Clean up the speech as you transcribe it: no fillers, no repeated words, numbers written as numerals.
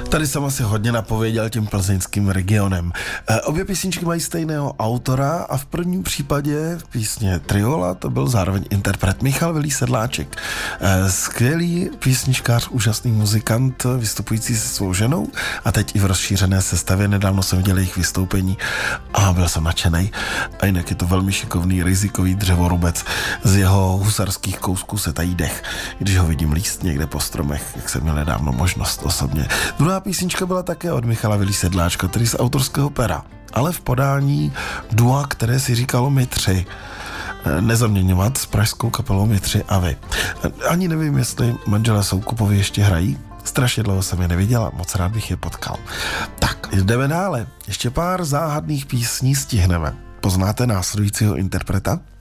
Tady jsem asi hodně napověděl tím plzeňským regionem. Obě písničky mají stejného autora a v prvním případě písně Triola to byl zároveň interpret Michal Vilí Sedláček. Skvělý písničkář, úžasný muzikant, vystupující se svou ženou a teď i v rozšířené sestavě. Nedávno jsem viděl jejich vystoupení a byl jsem nadšenej. A jinak je to velmi šikovný, rizikový dřevorubec. Z jeho husarských kousků se tají dech, když ho vidím líst někde po stromech, jak jsem měl nedávno možnost osobně. Druhá písnička byla také od Michala Vilí Sedláčka, tedy z autorského pera, ale v podání dua, které si říkalo My tři. Nezaměňovat s pražskou kapelou My tři a vy. Ani nevím, jestli manželé Soukupovi ještě hrají. Strašně dlouho jsem je neviděl a moc rád bych je potkal. Tak, jdeme dále. Ještě pár záhadných písní stihneme. Poznáte následujícího interpreta?